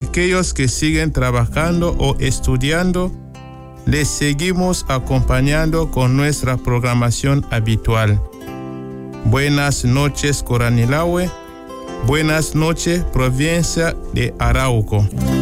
aquellos que siguen trabajando o estudiando, les seguimos acompañando con nuestra programación habitual. Buenas noches, Coranilaue. Buenas noches, provincia de Arauco.